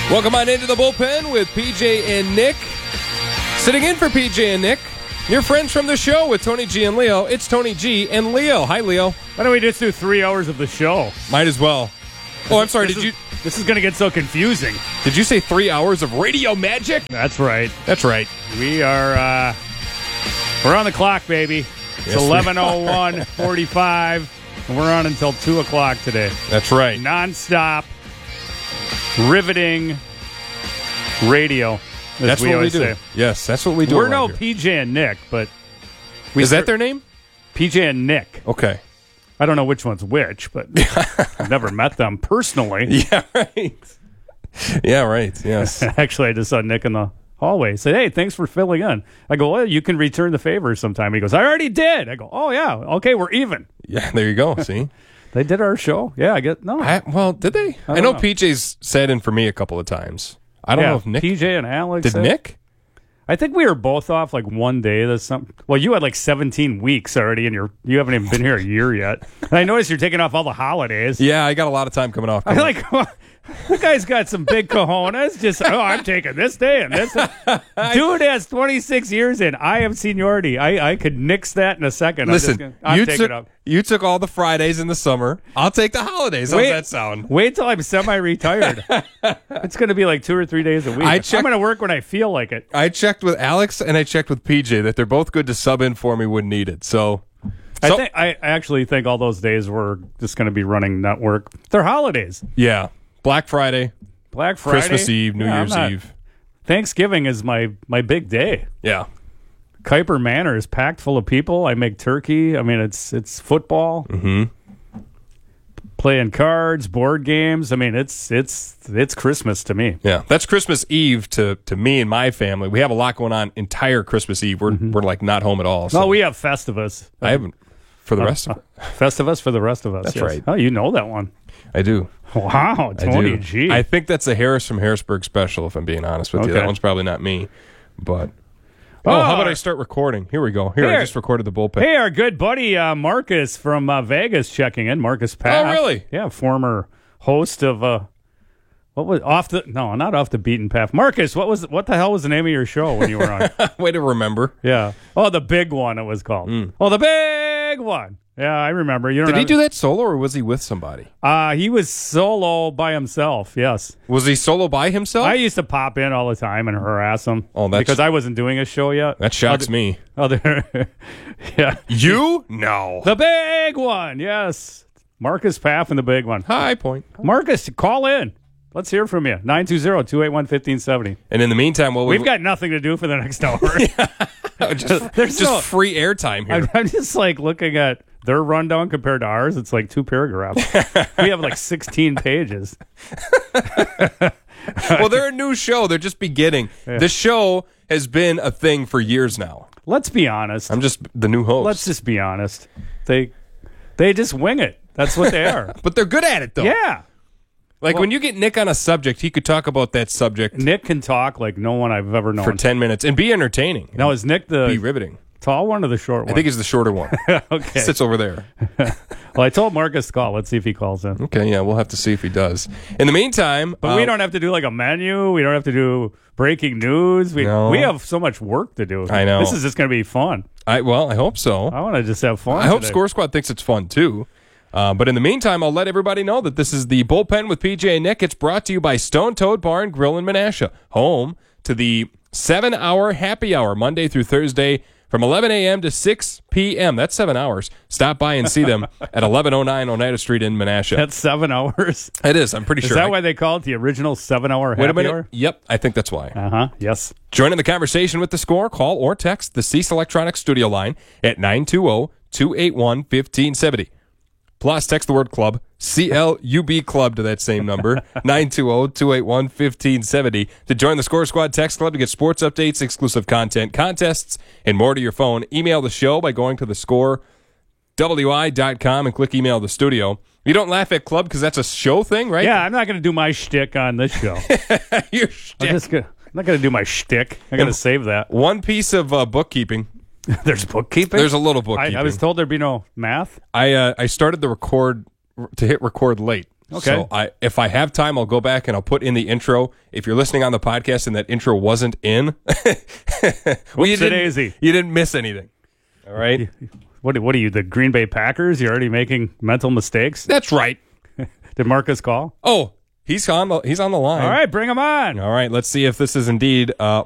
Welcome on into the bullpen with PJ and Nick. Sitting in for PJ and Nick, your friends from the show with Tony G and Leo. It's Tony G and Leo. Hi, Leo. Why don't we just do 3 hours of the show? Might as well. Oh, I'm sorry. This is going to get so confusing. Did you say 3 hours of radio magic? That's right. That's right. We are, we're on the clock, baby. It's Yes, 11:01:45, and we're on until 2 o'clock today. That's right. Non-stop, riveting radio. That's we what we always do. say. Yes, that's what we do. We're around no here. PJ and Nick, but Is that their name? PJ and Nick. Okay. I don't know which one's which, but I've never met them personally. Yeah, right. Yeah, right. Yes. Actually, I just saw Nick in the hallway. He said, "Hey, thanks for filling in." I go, "Well, you can return the favor sometime." He goes, "I already did." I go, "Oh, yeah. Okay, we're even." Yeah, there you go. See? They did our show. Yeah, I get no. Well, did they? I don't know know. PJ's sat in for me a couple of times. I don't know if Nick... PJ and Alex. Did Nick? I think we were both off like one day. That's something. Well, you had like 17 weeks already, and you haven't even been here a year yet. And I noticed you're taking off all the holidays. Yeah, I got a lot of time coming off. I'm like, well, that guy's got some big cojones. Just, I'm taking this day and this day. Dude has 26 years in. I have seniority. I could nix that in a second. Listen, I'm taking it up. you took all the Fridays in the summer. I'll take the holidays. How's that sound? Wait till I'm semi-retired. It's going to be like 2 or 3 days a week. I'm going to work when I feel like it. I checked with Alex and I checked with PJ that they're both good to sub in for me when needed. I actually think all those days we're just going to be running network. They're holidays. Yeah. Black Friday, Black Friday, Christmas Eve, New Year's Eve. Thanksgiving is my big day. Yeah. Kuiper Manor is packed full of people. I make turkey. I mean, it's football. Mm-hmm. Playing cards, board games. I mean, it's Christmas to me. Yeah. That's Christmas Eve to me and my family. We have a lot going on entire Christmas Eve. We're like not home at all. So. Well, we have Festivus. I haven't for the rest of it. Festivus for the rest of us. That's yes. right. Oh, you know that one. I do. Wow, Tony G. I think that's a Harris from Harrisburg special, if I'm being honest with you. Okay. That one's probably not me. But how about I start recording? Here we go. I just recorded the bullpen. Hey, our good buddy Marcus from Vegas checking in. Marcus Paff. Oh, really? Yeah, former host of not off the beaten path. Marcus, what the hell was the name of your show when you were on? Way to remember. Yeah. Oh, the big one it was called. Oh, the big one. Yeah, I remember. Did he do that solo or was he with somebody? He was solo by himself, yes. Was he solo by himself? I used to pop in all the time and harass him because I wasn't doing a show yet. That shocks me. Yeah. You? No. The big one, yes. Marcus Paff and the big one. High point. Marcus, call in. Let's hear from you. 920-281-1570. And in the meantime, we've got nothing to do for the next hour. just free airtime here. I'm just like looking at their rundown compared to ours. It's like 2 paragraphs. We have like 16 pages. Well, they're a new show. They're just beginning. Yeah. The show has been a thing for years now. Let's be honest. I'm just the new host. Let's just be honest. They just wing it. That's what they are. But they're good at it, though. Yeah. When you get Nick on a subject, he could talk about that subject. Nick can talk like no one I've ever known. For 10 minutes and be entertaining. Now, is Nick be riveting? Tall one or the short one? I think he's the shorter one. Okay. Sits over there. Well, I told Marcus to call. Let's see if he calls in. Okay, yeah, we'll have to see if he does. In the meantime... But we don't have to do like a menu. We don't have to do breaking news. We have so much work to do. I know. This is just going to be fun. I hope so. I want to just have fun I hope Score Squad thinks it's fun, too. But in the meantime, I'll let everybody know that this is the Bullpen with PJ and Nick. It's brought to you by Stone Toad Bar and Grill in Menasha, home to the 7-hour happy hour, Monday through Thursday, from 11 a.m. to 6 p.m. That's 7 hours. Stop by and see them at 1109 Oneida Street in Menasha. That's 7 hours? It is, I'm pretty sure. Is that why they call it the original 7-hour happy hour? Wait a minute. Yep, I think that's why. Uh-huh, yes. Join in the conversation with the Score. Call or text the Cease Electronics studio line at 920-281-1570. Plus, text the word club, C-L-U-B club to that same number, 920-281-1570 to join the Score Squad text club to get sports updates, exclusive content, contests, and more to your phone. Email the show by going to thescorewi.com and click email the studio. You don't laugh at club because that's a show thing, right? Yeah, I'm not going to do my shtick on this show. Your shtick. I'm not going to do my shtick. I'm going to save that. One piece of bookkeeping. There's bookkeeping? There's a little bookkeeping. I was told there'd be no math. I started to hit record late. Okay. So if I have time, I'll go back and I'll put in the intro. If you're listening on the podcast and that intro wasn't in, well, you didn't miss anything. All right. What are you, the Green Bay Packers? You're already making mental mistakes? That's right. Did Marcus call? Oh, he's on the line. All right, bring him on. All right, let's see if this is indeed